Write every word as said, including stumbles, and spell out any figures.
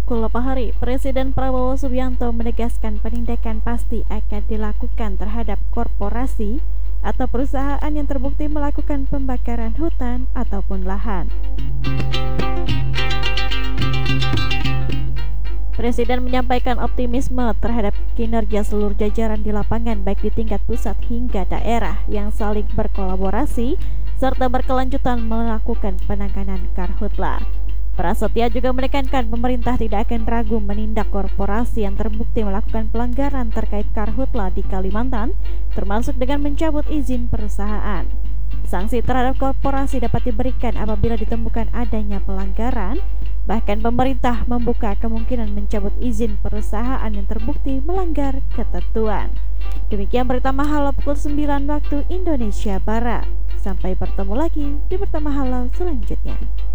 pukul delapan hari, Presiden Prabowo Subianto menegaskan penindakan pasti akan dilakukan terhadap korporasi atau perusahaan yang terbukti melakukan pembakaran hutan ataupun lahan. Presiden menyampaikan optimisme terhadap kinerja seluruh jajaran di lapangan baik di tingkat pusat hingga daerah yang saling berkolaborasi serta berkelanjutan melakukan penanganan karhutla. Prasetya juga menekankan pemerintah tidak akan ragu menindak korporasi yang terbukti melakukan pelanggaran terkait karhutla di Kalimantan, termasuk dengan mencabut izin perusahaan. Sanksi terhadap korporasi dapat diberikan apabila ditemukan adanya pelanggaran, bahkan pemerintah membuka kemungkinan mencabut izin perusahaan yang terbukti melanggar ketentuan. Demikian berita Mahalo pukul sembilan waktu Indonesia Barat. Sampai bertemu lagi di berita Mahalo selanjutnya.